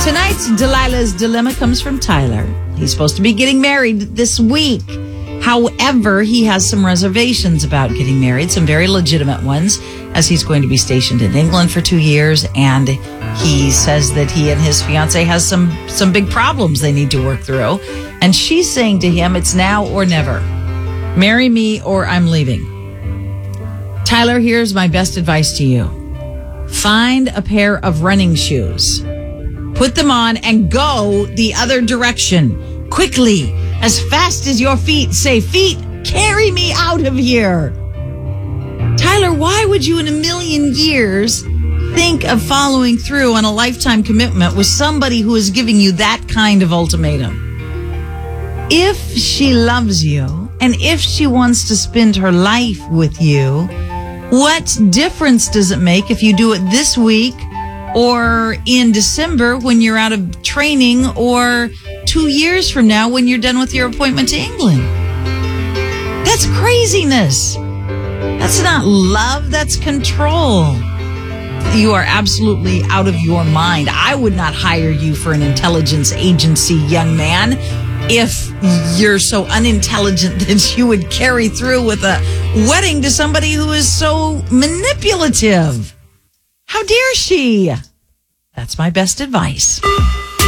Tonight's Delilah's Dilemma comes from Tyler. He's supposed to be getting married this week. However, he has some reservations about getting married, some very legitimate ones, as he's going to be stationed in England for 2 years. And he says that he and his fiance has some big problems they need to work through. And she's saying to him, it's now or never. Marry me or I'm leaving. Tyler, here's my best advice to you. Find a pair of running shoes. Put them on and go the other direction. Quickly, as fast as your feet say, feet, carry me out of here. Tyler, why would you in a million years think of following through on a lifetime commitment with somebody who is giving you that kind of ultimatum? If she loves you and if she wants to spend her life with you, what difference does it make if you do it this week or in December when you're out of training, or 2 years from now when you're done with your appointment to England? That's craziness. That's not love, that's control. You are absolutely out of your mind. I would not hire you for an intelligence agency, young man, if you're so unintelligent that you would carry through with a wedding to somebody who is so manipulative. How dare she? That's my best advice.